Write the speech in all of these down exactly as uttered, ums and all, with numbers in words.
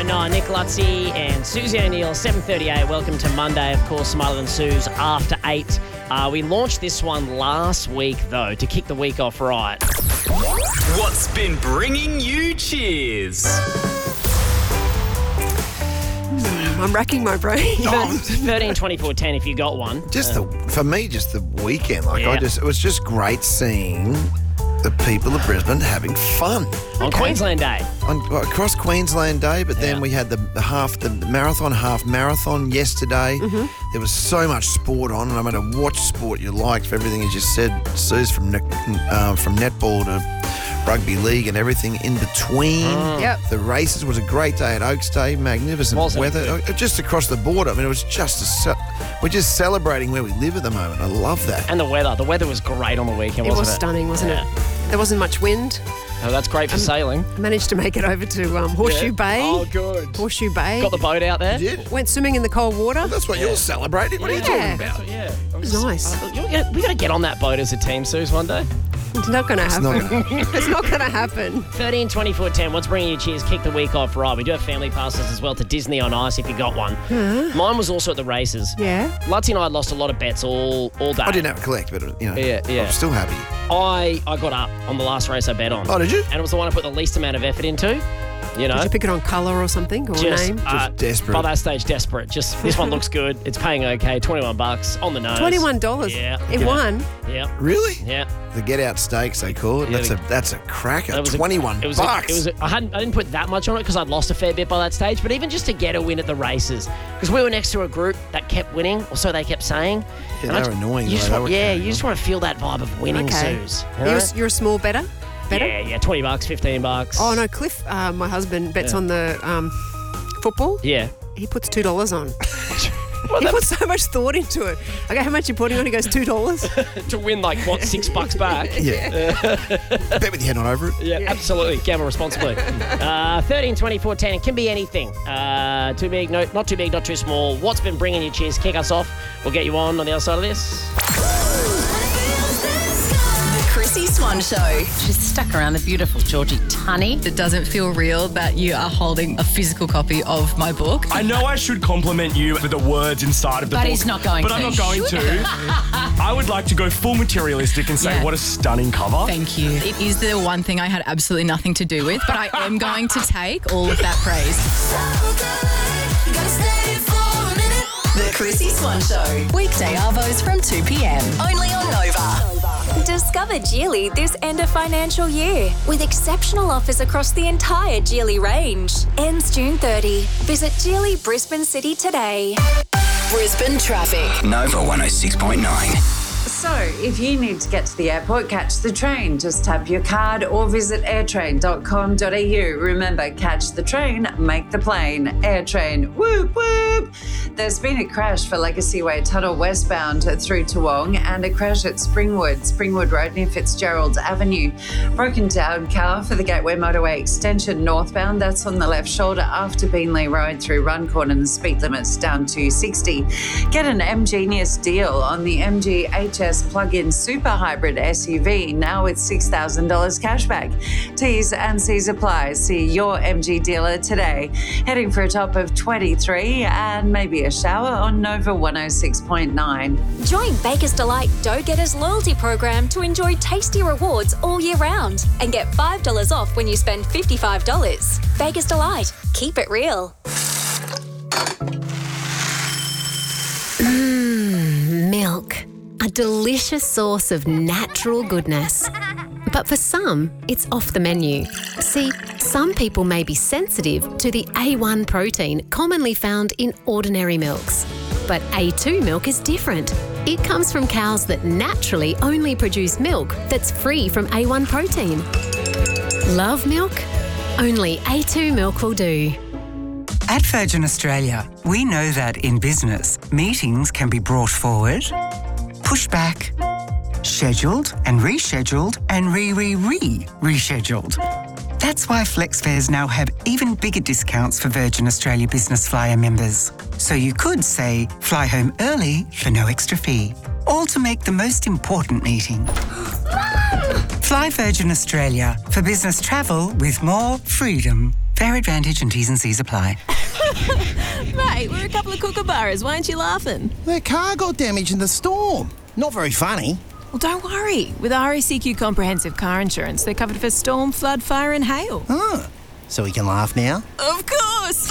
nine, Nick Lutzi and Susie O'Neill, seven thirty-eight. Welcome to Monday, of course, Smarter Than Sue's After eight. Uh, we launched this one last week, though, to kick the week off right. What's been bringing you cheers? I'm racking my brain. Oh, thirteen twenty-four ten if you got one. Just uh, the for me, just the weekend. Like Yeah. I just, it was just great seeing the people of Brisbane having fun On Queensland Day. on across Queensland Day. But then Yeah. we had the, the half, the marathon, half marathon yesterday. Mm-hmm. There was so much sport on, no matter what sport you liked. For everything as you said, Suze, from net, uh, from netball to rugby league and everything in between. Yep. The races was a great day at Oaks Day, magnificent Wasn't it? weather, uh, just across the board. I mean, it was just a, ce- we're just celebrating where we live at the moment. I love that. And the weather. The weather was great on the weekend, It wasn't was it? stunning, wasn't Yeah. it? There wasn't much wind. Oh, that's great for sailing. I managed to make it over to um, Horseshoe Yeah. Bay. Oh, good. Horseshoe Bay. Got the boat out there? You did? Went swimming in the cold water. That's what you're celebrating. What are you Yeah. talking about? Yeah. It was nice. Uh, you- you- we got to get on that boat as a team, Suze, one day. It's not going to happen. not gonna It's not going to happen. thirteen twenty-four ten. What's bringing you cheers? Kick the week off right. We do have family passes as well to Disney on Ice if you got one. Mine was also at the races. Yeah. Lutzi and I lost a lot of bets all, all day. I didn't have a collect, but you know, Yeah, yeah. I'm still happy. I, I got up on the last race I bet on. Oh, did you? And it was the one I put the least amount of effort into. You know? Did you pick it on colour or something or just, name? uh, Just desperate. By that stage, desperate. Just this one looks good. It's paying okay. twenty-one bucks on the nose. Twenty-one dollars. Yeah. It yeah. won. Yeah. Really? Yeah. The get out stakes they call it. Yeah, that's the- a that's a cracker. That was a- Twenty-one it was a- bucks. it was. A, I hadn't. I didn't put that much on it because I'd lost a fair bit by that stage. But even just to get a win at the races, because we were next to a group that kept winning, or so they kept saying. Yeah, And they I were just- annoying, You though. just They want, were yeah, carrying you just want to feel that vibe of winning, Okay. Suze. you know? You're, you're a small better? Better? Yeah, yeah, twenty bucks, fifteen bucks. Oh, no, Cliff, uh, my husband, bets Yeah. on the um, football. Yeah. He puts two dollars on. Well, He that- puts so much thought into it. I go, how much you putting on? He goes, two dollars. to win like what six bucks back. yeah. Bet with your head on over it. Yeah, absolutely. Gamble responsibly. uh, thirteen twenty-four ten. It can be anything. Uh, too big, no, not too big, not too small. What's been bringing you cheers? Kick us off. We'll get you on on the other side of this. The Chrissy Swan Show. She's stuck around the beautiful Georgie Tunney. It doesn't feel real that you are holding a physical copy of my book. I know I should compliment you for the words inside of the But book. he's not going but to. I'm not going to. I would like to go full materialistic and say, Yeah. what a stunning cover. Thank you. It is the one thing I had absolutely nothing to do with, but I am going to take all of that praise. The Chrissy Swan Show. Weekday arvos from two p.m. Only on Nova. Discover Geely this end of financial year with exceptional offers across the entire Geely range. Ends June thirtieth. Visit Geely Brisbane City today. Brisbane traffic. Nova one oh six point nine. So, if you need to get to the airport, catch the train. Just tap your card or visit airtrain dot com dot a u. Remember, catch the train, make the plane. Airtrain, whoop, whoop. There's been a crash for Legacy Way Tunnel westbound through Toowong and a crash at Springwood, Springwood Road near Fitzgerald Avenue. Broken down car for the Gateway Motorway extension northbound. That's on the left shoulder after Beanley Road through Runcorn and the speed limit's down to sixty. Get an M Genius deal on the M G H S plug-in super hybrid S U V now with six thousand dollars cashback. T's and C's apply. See your M G dealer today. Heading for a top of twenty-three and maybe a shower on Nova one oh six point nine. Join Baker's Delight Dough Getters loyalty program to enjoy tasty rewards all year round and get five dollars off when you spend fifty-five dollars. Baker's Delight. Keep it real. Mmm, milk. A delicious source of natural goodness. But for some, it's off the menu. See, some people may be sensitive to the A one protein commonly found in ordinary milks. But A two milk is different. It comes from cows that naturally only produce milk that's free from A one protein. Love milk? Only A two milk will do. At Virgin Australia, we know that in business, meetings can be brought forward, pushed back, scheduled and rescheduled and re-re-re-rescheduled. That's why FlexFares now have even bigger discounts for Virgin Australia Business Flyer members. So you could say, fly home early for no extra fee, all to make the most important meeting. Fly Virgin Australia for business travel with more freedom. Fair advantage and T's and C's apply. Mate, we're a couple of kookaburras. Why aren't you laughing? Their car got damaged in the storm. Not very funny. Well, don't worry. With R A C Q Comprehensive Car Insurance, they're covered for storm, flood, fire and hail. Ah, so we can laugh now? Of course!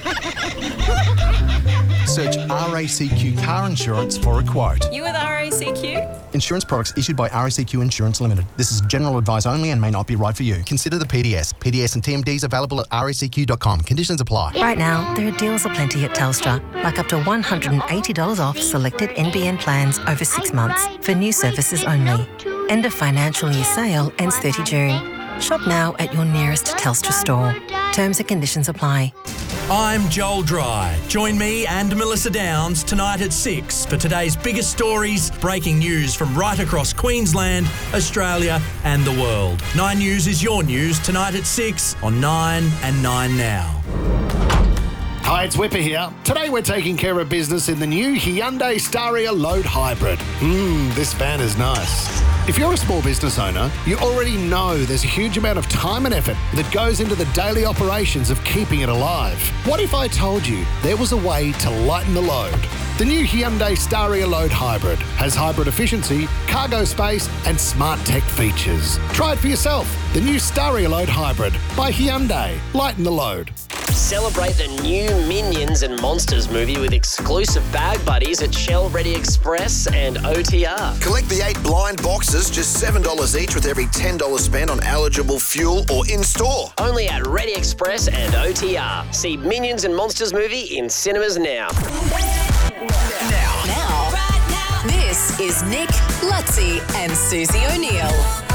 Search R A C Q Car Insurance for a quote. You with R A C Q? Insurance products issued by R A C Q Insurance Limited. This is general advice only and may not be right for you. Consider the P D S. P D S and T M Ds available at R A C Q dot com. Conditions apply. Right now, there are deals aplenty at Telstra, like up to one hundred eighty dollars off selected N B N plans over six months for new services only. End of financial year sale ends thirtieth of June. Shop now at your nearest Telstra store. Terms and conditions apply. I'm Joel Dry. Join me and Melissa Downs tonight at six for today's biggest stories, breaking news from right across Queensland, Australia and the world. Nine News is your news tonight at six on Nine and Nine Now. Hi, it's Whipper here. Today we're taking care of business in the new Hyundai Staria Load Hybrid. Mmm, this van is nice. If you're a small business owner, you already know there's a huge amount of time and effort that goes into the daily operations of keeping it alive. What if I told you there was a way to lighten the load? The new Hyundai Staria Load Hybrid has hybrid efficiency, cargo space and smart tech features. Try it for yourself. The new Staria Load Hybrid by Hyundai. Lighten the load. Celebrate the new Minions and Monsters movie with exclusive bag buddies at Shell Ready Express and O T R. Collect the eight blind boxes, just seven dollars each with every ten dollars spent on eligible fuel or in-store. Only at Ready Express and O T R. See Minions and Monsters movie in cinemas now. Now, now, right now, this is Nick, Lutzi, and Susie O'Neill.